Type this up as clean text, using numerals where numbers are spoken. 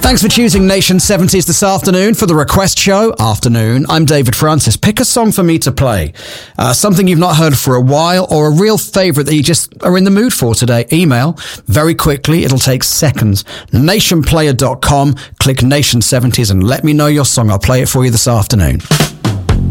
Thanks for choosing Nation 70s this afternoon for the Request Show Afternoon. I'm David Francis. Pick a song for me to play. Something you've not heard for a while, or a real favourite that you just are in the mood for today. Email very quickly. It'll take seconds. Nationplayer.com. Click Nation 70s and let me know your song. I'll play it for you this afternoon.